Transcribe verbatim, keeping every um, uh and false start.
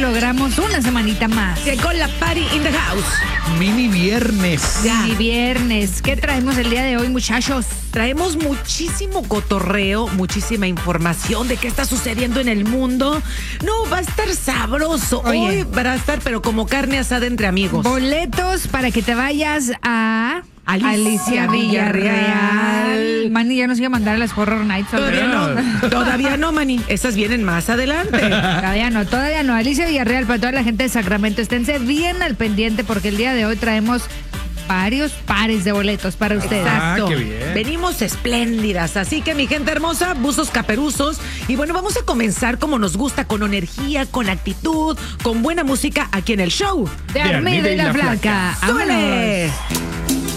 logramos una semanita más. Llegó la party in the house. Mini viernes. Mini viernes. ¿Qué traemos el día de hoy, muchachos? Traemos muchísimo cotorreo, muchísima información de qué está sucediendo en el mundo. No, va a estar sabroso. Oye. Hoy va a estar, pero como carne asada entre amigos. Boletos para que te vayas a Alicia Alicia Villarreal. Villarreal. Manny ya nos iba a mandar a las Horror Nights. Todavía no, todavía no, Mani. Esas vienen más adelante. Todavía no, todavía no. Alicia Villarreal, para toda la gente de Sacramento, esténse bien al pendiente porque el día de hoy traemos varios pares de boletos para ustedes. Ah, Exacto. qué bien. Venimos espléndidas, así que mi gente hermosa, buzos caperuzos. Y bueno, vamos a comenzar como nos gusta, con energía, con actitud, con buena música aquí en el show. De Armida y la Flaca. ¡Súbele! ¡Vámonos!